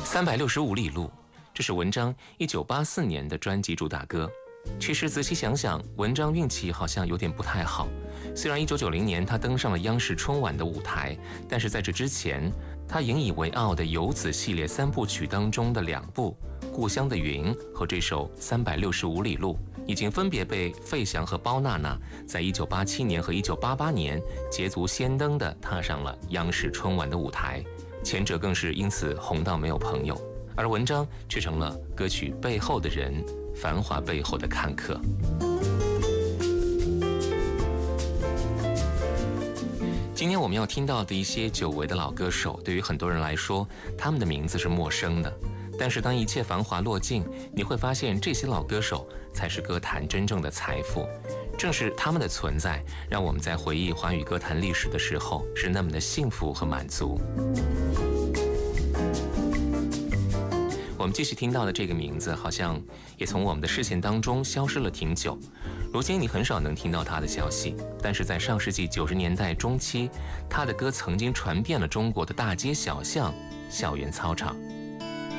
365里路，这是文章1984年的专辑主打歌。其实仔细想想，文章运气好像有点不太好。虽然1990年他登上了央视春晚的舞台，但是在这之前，他引以为傲的游子系列3部曲当中的2部《故乡的云》和这首365里路，已经分别被费翔和包娜娜在1987年和1988年捷足先登地踏上了央视春晚的舞台，前者更是因此红到没有朋友，而文章却成了歌曲背后的人，繁华背后的看客。今天我们要听到的一些久违的老歌手，对于很多人来说，他们的名字是陌生的。但是当一切繁华落尽，你会发现这些老歌手才是歌坛真正的财富。正是他们的存在，让我们在回忆华语歌坛历史的时候，是那么的幸福和满足。我们继续听到的这个名字，好像也从我们的视线当中消失了挺久。如今你很少能听到他的消息，但是在上世纪90年代中期，他的歌曾经传遍了中国的大街小巷、校园操场。